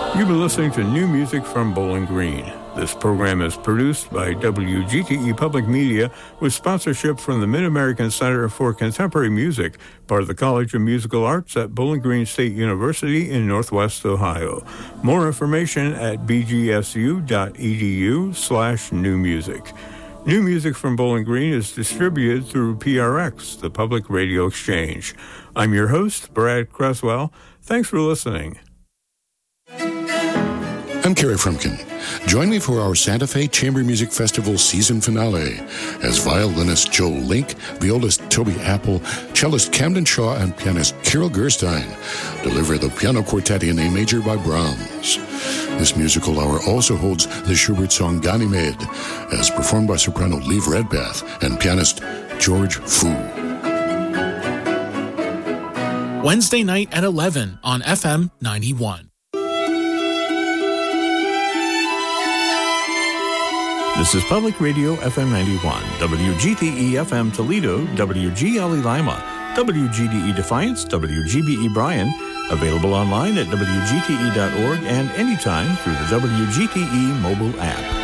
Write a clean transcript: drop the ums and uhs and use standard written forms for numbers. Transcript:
You've been listening to new music from Bowling Green. This program is produced by WGTE Public Media with sponsorship from the Mid-American Center for Contemporary Music, part of the College of Musical Arts at Bowling Green State University in Northwest Ohio. More information at bgsu.edu/newmusic. New music from Bowling Green is distributed through PRX, the Public Radio Exchange. I'm your host, Brad Creswell. Thanks for listening. I'm Kerry Frumkin. Join me for our Santa Fe Chamber Music Festival season finale as violinist Joe Link, violist Toby Apple, cellist Camden Shaw, and pianist Carol Gerstein deliver the piano quartet in A major by Brahms. This musical hour also holds the Schubert song Ganymede, as performed by soprano Liv Redpath and pianist George Fu. Wednesday night at 11 on FM 91. This is Public Radio FM 91, WGTE FM Toledo, WGLE Lima, WGDE Defiance, WGBE Bryan, available online at WGTE.org and anytime through the WGTE mobile app.